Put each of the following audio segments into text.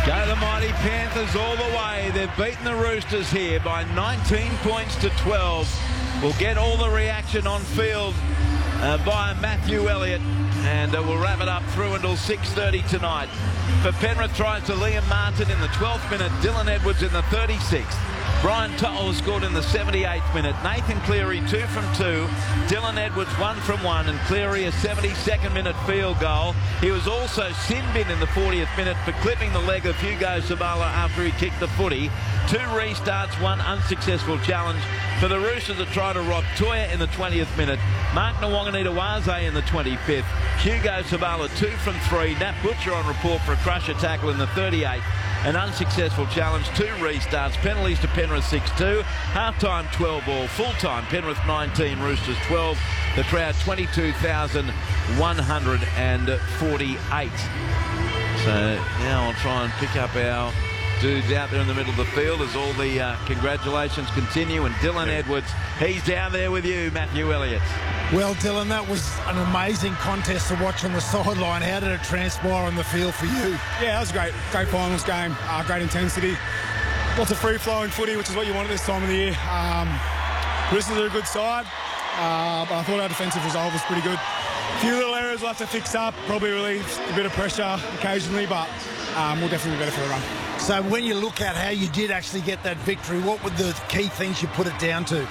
Go the mighty Panthers all the way. They've beaten the Roosters here by 19 points to 12. We'll get all the reaction on field by Matthew Elliott, and we'll wrap it up through until 6:30 tonight. For Penrith, tries to Liam Martin in the 12th minute, Dylan Edwards in the 36th. Brian Tuttle scored in the 78th minute. Nathan Cleary 2 from 2. Dylan Edwards 1 from 1. And Cleary a 72nd minute field goal. He was also sin-bin in the 40th minute for clipping the leg of Hugo Sabala after he kicked the footy. 2 restarts, 1 unsuccessful challenge. For the Roosters to try to rob Toya in the 20th minute. Mark Nwanganita-Waze in the 25th. Hugo Sabala 2 from 3. Nat Butcher on report for a crusher tackle in the 38th. An unsuccessful challenge, 2 restarts, penalties to Penrith 6-2, half-time 12-all, full-time Penrith 19, Roosters 12, the crowd 22,148. So now I'll try and pick up our dudes out there in the middle of the field as all the congratulations continue, and Dylan Edwards, he's down there with you, Matthew Elliott. Well, Dylan, that was an amazing contest to watch on the sideline. How did it transpire on the field for you? Yeah, that was a great finals game, great intensity. Lots of free-flowing footy, which is what you want at this time of the year. Roosters are a good side, but I thought our defensive resolve was pretty good. A few little areas we'll have to fix up, probably relieve a bit of pressure occasionally, but we'll definitely be better for the run. So when you look at how you did actually get that victory, what were the key things you put it down to?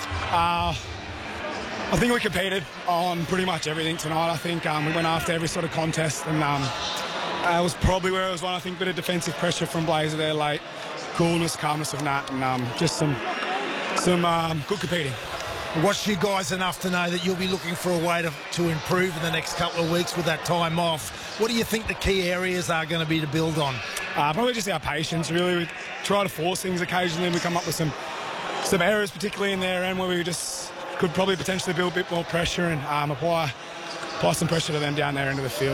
I think we competed on pretty much everything tonight. I think we went after every sort of contest, and it was probably where it was one. I think a bit of defensive pressure from Blazer there late, coolness, calmness of Nat, and just some good competing. I watched you guys enough to know that you'll be looking for a way to improve in the next couple of weeks with that time off. What do you think the key areas are going to be to build on? Probably just our patience, really. We try to force things occasionally, and we come up with some errors, particularly in their end, where we just could probably potentially build a bit more pressure and apply some pressure to them down there into the field.